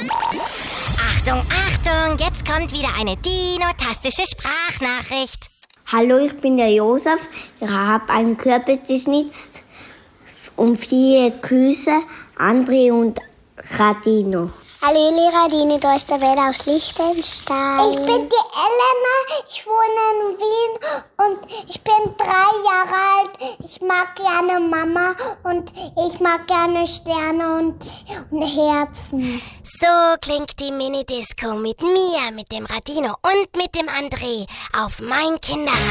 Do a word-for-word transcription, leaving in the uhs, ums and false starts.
Achtung, Achtung, jetzt kommt wieder eine dinotastische Sprachnachricht. Hallo, ich bin der Josef. Ich habe einen Körper geschnitzt und vier Küsse, André und Radino. Hallo, Radine, da ist der Welt aus Liechtenstein. Ich bin die Elena, ich wohne in Wien und ich bin drei Jahre alt. Ich mag gerne Mama und ich mag gerne Sterne und, und Herzen. So klingt die Mini-Disco mit mir, mit dem Radino und mit dem André auf mein Kinder.